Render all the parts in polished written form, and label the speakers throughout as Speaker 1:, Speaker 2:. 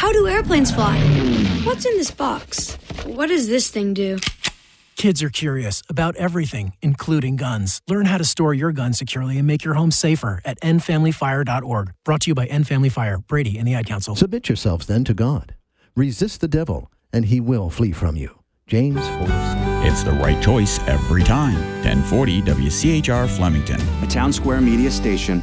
Speaker 1: How do airplanes fly? What's in this box? What does this thing do?
Speaker 2: Kids are curious about everything, including guns. Learn how to store your gun securely and make your home safer at endfamilyfire.org. Brought to you by End Family Fire, Brady, and the Ad Council.
Speaker 3: Submit yourselves then to God. Resist the devil, and he will flee from you. James 4:6.
Speaker 4: It's the right choice every time. 1040 WCHR Flemington.
Speaker 5: A Town Square Media station.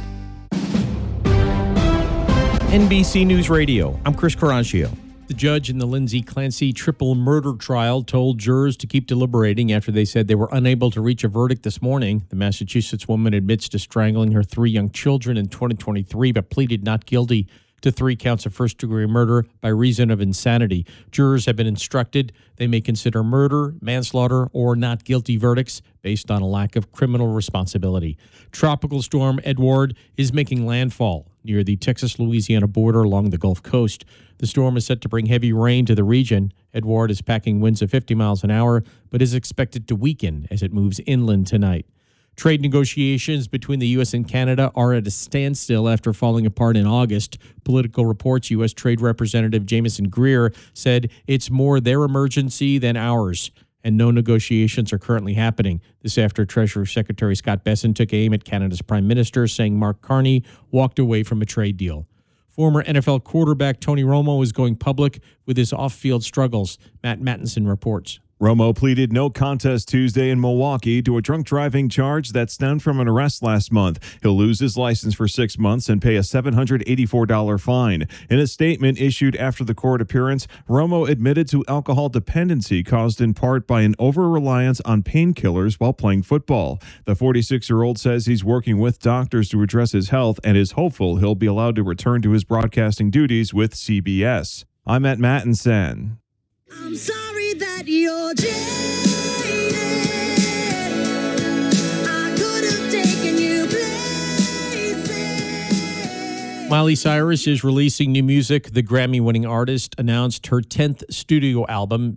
Speaker 6: NBC News Radio. I'm Chris Caraccio. The judge in the Lindsay Clancy triple murder trial told jurors to keep deliberating after they said they were unable to reach a verdict this morning. The Massachusetts woman admits to strangling her 3 young children in 2023, but pleaded not guilty to 3 counts of first-degree murder by reason of insanity. Jurors have been instructed they may consider murder, manslaughter, or not guilty verdicts based on a lack of criminal responsibility. Tropical storm Edward is making landfall near the Texas-Louisiana border along the Gulf Coast. The storm is set to bring heavy rain to the region. Edward is packing winds of 50 miles an hour, but is expected to weaken as it moves inland tonight. Trade negotiations between the U.S. and Canada are at a standstill after falling apart in August. Political reports, U.S. Trade Representative Jamieson Greer said it's more their emergency than ours, and no negotiations are currently happening. This after Treasury Secretary Scott Bessent took aim at Canada's Prime Minister, saying Mark Carney walked away from a trade deal. Former NFL quarterback Tony Romo is going public with his off-field struggles. Matt Mattinson reports.
Speaker 7: Romo pleaded no contest Tuesday in Milwaukee to a drunk driving charge that stemmed from an arrest last month. He'll lose his license for 6 months and pay a $784 fine. In a statement issued after the court appearance, Romo admitted to alcohol dependency caused in part by an over-reliance on painkillers while playing football. The 46-year-old says he's working with doctors to address his health and is hopeful he'll be allowed to return to his broadcasting duties with CBS. I'm Matt Mattinson.
Speaker 8: I'm sorry that you're jaded. I could have taken you places.
Speaker 6: Miley Cyrus is releasing new music. The Grammy-winning artist announced her 10th studio album,